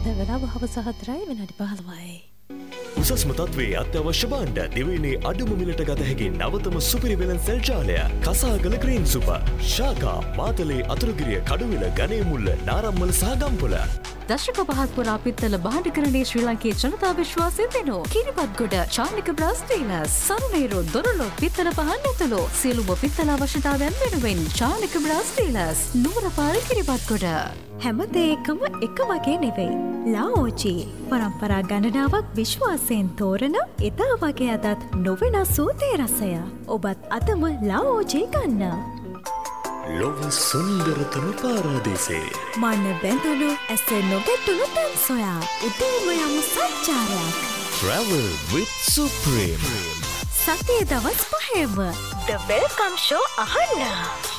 වෙලාව හවස 4:15. උසස්ම තත්ත්වයේ අත්‍යවශ්‍ය භාණ්ඩ දිවයිනේ අඩුම මිලට ගත හැකි නවතම සුපිරි වෙළඳ සෙල් ජාලය කසාගල ග්‍රීන් සුපර් ශාකා මාතලේ අතුරුගිරිය කඩුවිල ගණේමුල්ල නාරම්මල සහ ගම්පොළ දශක පහක් පුරා පිත්තල භාණ්ඩකරණයේ ශ්‍රී ලංකේ ජනතා විශ්වාසය දෙනු කිරිබත්ගොඩ චානික බ්‍රාස් ටීලර්ස් සරුනේරු දොරලො පිත්තල පහන් ඇතුළු සියලුම පිත්තල අවශ්‍යතාවයන් වෙනුවෙන් චානික බ්‍රාස් ටීලර්ස් නුවරපාර කිරිබත්ගොඩ හැම දෙයකම එක වගේ නෙවෙයි. ලාओजी පරම්පරා ගණනාවක් විශ්වාසයෙන් තෝරන එදා වගේ අදත් නොවෙනස් වූ තේ රසය. ඔබත් අදම ලාओजी ගන්න. ලොව සුන්දරතම පාරාදීසේ මන බැඳුණු ඇස නොගැටුණු තැන් සොයා උදේම යමු සංචාරයක්. Travel with Supreme. සතියේ දවස් 5ම The Welcome Show අහන්න.